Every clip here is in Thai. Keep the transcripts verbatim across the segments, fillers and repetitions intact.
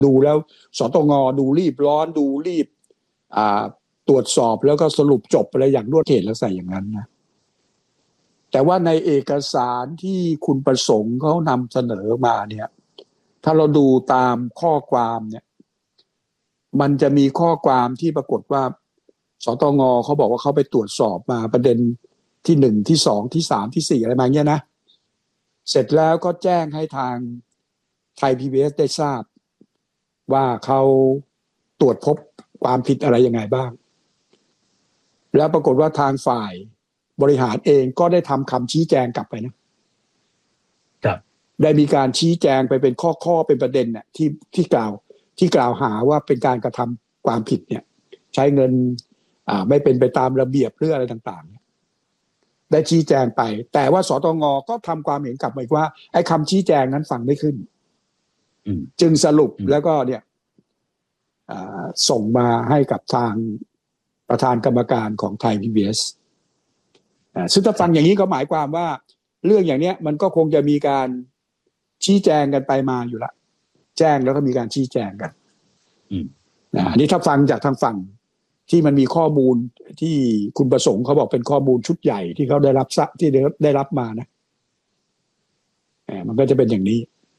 ดูแล้วสตงดูรีบร้อนดูรีบอ่าตรวจสอบแล้วก็สรุปจบอะไรอย่างรวดเร็วแล้วใส่อย่างนั้นนะแต่ว่าในเอกสารที่คุณประสงค์เขานำเสนอมาเนี่ยถ้าเราดูตามข้อความเนี่ยมันจะมีข้อความที่ปรากฏว่าสตงเขาบอกว่าเขาไปตรวจสอบมาประเด็นที่หนึ่งที่สองที่สามที่สี่อะไรมาเงี้ยนะเสร็จแล้วก็แจ้งให้ทางไทย พี บี เอส ได้ทราบว่าเขาตรวจพบความผิดอะไรยังไงบ้างแล้วปรากฏว่าทางฝ่ายบริหารเองก็ได้ทำคำชี้แจงกลับไปนะครับได้มีการชี้แจงไปเป็นข้อๆเป็นประเด็นเนี่ยที่ที่กล่าวที่กล่าวหาว่าเป็นการกระทำความผิดเนี่ยใช้เงินอ่าไม่เป็นไปตามระเบียบหรืออะไรต่างๆได้ชี้แจงไปแต่ว่าสตงก็ทำความเห็นกลับมาอีกว่าไอ้คำชี้แจงนั้นฟังไม่ขึ้นจึงสรุปแล้วก็เนี่ยส่งมาให้กับทางประธานกรรมการของไทย พี บี เอส ซึ่งถ้าฟังอย่างนี้ก็หมายความว่าเรื่องอย่างนี้มันก็คงจะมีการชี้แจงกันไปมาอยู่ละแจ้งแล้วก็มีการชี้แจงกันนะอันนี้ถ้าฟังจากทางฝั่งที่มันมีข้อมูลที่คุณประสงค์เขาบอกเป็นข้อมูลชุดใหญ่ที่เขาได้รับที่ได้รับมานะมันก็จะเป็นอย่างนี้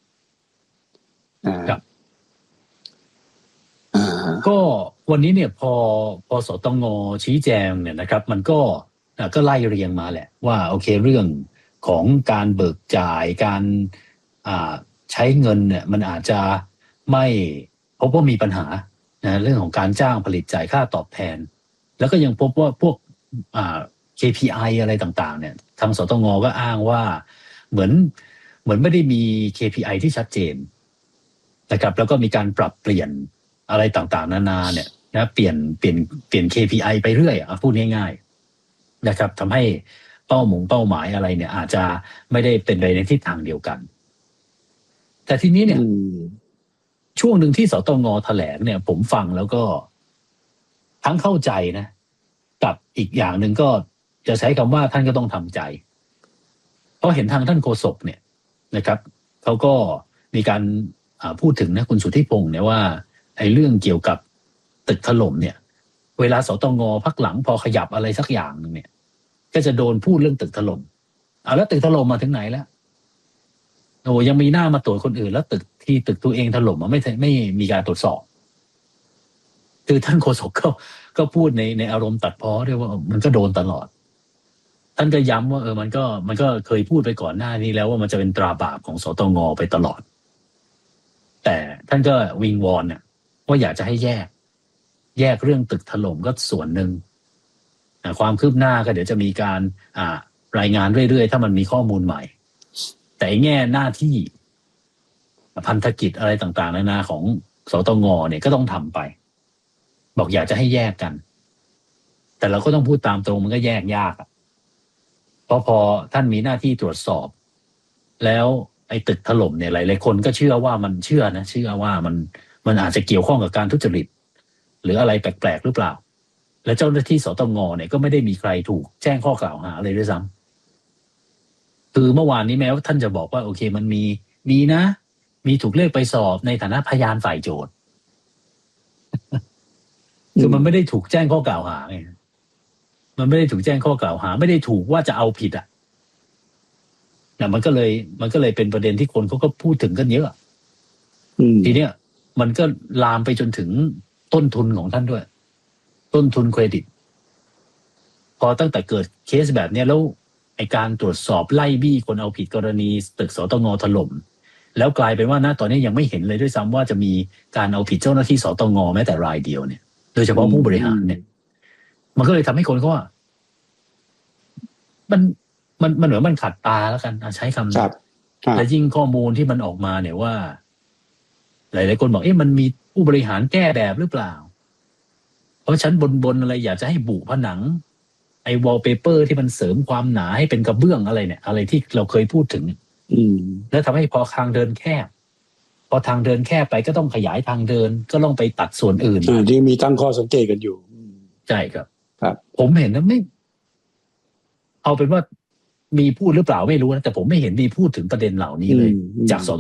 ครับก็วันนี้เนี่ยพอพอสตงชี้แจงเนี่ยนะครับมันก็ก็ไล่เรียงมาแหละว่าโอเคเรื่องของการเบิกจ่ายการอ่าใช้เงินเนี่ยมันอาจจะไม่พบว่ามีปัญหานะเรื่องของการจ้างผลิตจ่ายค่าตอบแทนแล้วก็ยังพบว่าพวกอ่า เค พี ไอ อะไรต่างๆเนี่ยทางสตงก็อ้างว่าเหมือนเหมือนไม่ได้มี เค พี ไอ ที่ชัดเจนนะครับแล้วก็มีการปรับเปลี่ยนอะไรต่างๆนานาเนี่ยนะเปลี่ยนเปลี่ยนเปลี่ยน เค พี ไอ ไปเรื่อยอ่ะพูดง่ายๆนะครับทำให้เป้าหมงเป้าหมายอะไรเนี่ยอาจจะไม่ได้เป็นไปในทิศทางเดียวกันแต่ทีนี้เนี่ยช่วงหนึ่งที่สตงแถลงเนี่ยผมฟังแล้วก็ทั้งเข้าใจนะกับอีกอย่างหนึ่งก็จะใช้คำว่าท่านก็ต้องทำใจเพราะเห็นทางท่านโฆษกเนี่ยนะครับเขาก็มีการพูดถึงนะคุณสุทธิพงษ์เนี่ยว่าไอ้เรื่องเกี่ยวกับตึกถล่มเนี่ยเวลาสตงพักหลังพอขยับอะไรสักอย่างนึงเนี่ยก็จะโดนพูดเรื่องตึกถล่มเอาแล้วตึกถล่มมาถึงไหนแล้วโอ้ยังมีหน้ามาตรวจคนอื่นแล้วตึกที่ตึกตัวเองถล่มมาไม่ไม่มีการตรวจสอบคือท่านโฆษกก็ก็พูดในในอารมณ์ตัดพ้อด้วยว่ามันก็โดนตลอดท่านก็ย้ำว่าเออมันก็มันก็เคยพูดไปก่อนหน้านี้แล้วว่ามันจะเป็นตราบาปของสตงไปตลอดแต่ท่านก็วิงวอนเนี่ยว่าอยากจะให้แยกแยกเรื่องตึกถล่มก็ส่วนหนึ่งความคืบหน้าก็เดี๋ยวจะมีการอ่ารายงานเรื่อยๆถ้ามันมีข้อมูลใหม่แต่แง่หน้าที่พันธกิจอะไรต่างๆนานาของสตงเนี่ยก็ต้องทำไปบอกอยากจะให้แยกกันแต่เราก็ต้องพูดตามตรงมันก็แยกยากเพราะพอท่านมีหน้าที่ตรวจสอบแล้วไอ้ตึกถล่มเนี่ยหลายๆคนก็เชื่อว่ามันเชื่อนะเชื่อว่ามันมันอาจจะเกี่ยวข้องกับการทุจริตหรืออะไรแปลกๆหรือเปล่าและเจ้าหน้าที่สตงเนี่ยก็ไม่ได้มีใครถูกแจ้งข้อกล่าวหาเลยด้วยซ้ำคือเมื่อวานนี้แม้ว่าท่านจะบอกว่าโอเคมันมีมีนะมีถูกเรียกไปสอบในฐานะพยานฝ่ายโจทก์คือมันไม่ได้ถูกแจ้งข้อกล่าวหาไงมันไม่ได้ถูกแจ้งข้อกล่าวหาไม่ได้ถูกว่าจะเอาผิดอ่ะนะมันก็เลยมันก็เลยเป็นประเด็นที่คนเขาก็พูดถึงกันเยอะทีเนี้ยมันก็ลามไปจนถึงต้นทุนของท่านด้วยต้นทุนเครดิตพอตั้งแต่เกิดเคสแบบนี้แล้วไอ้การตรวจสอบไล่บี้คนเอาผิดกรณีตึกสตงถล่มแล้วกลายเป็นว่าณตอนนี้ยังไม่เห็นเลยด้วยซ้ำว่าจะมีการเอาผิดเจ้าหน้าที่สตงแม้แต่รายเดียวเนี่ยโดยเฉพาะผู้บริหารเนี่ยมันก็เลยทำให้คนเขาว่ามันมันมันเหมือนมันขัดตาแล้วกันใช้คำและยิ่งข้อมูลที่มันออกมาเนี่ยว่าหลายๆคนบอกเอ๊ะมันมีผู้บริหารแก้แบบหรือเปล่าเพราะชั้นบนๆอะไรอยากจะให้บุผนังไอ้วอลเปเปอร์ที่มันเสริมความหนาให้เป็นกระเบื้องอะไรเนี่ยอะไรที่เราเคยพูดถึงแล้วทำให้พอทางเดินแคบพอทางเดินแคบไปก็ต้องขยายทางเดินก็ต้องไปตัดส่วนอื่นที่มีตั้งข้อสังเกตกันอยู่ใช่ครับครับผมเห็นนะไม่เอาเป็นว่ามีพูดหรือเปล่าไม่รู้นะแต่ผมไม่เห็นมีพูดถึงประเด็นเหล่านี้เลยจากส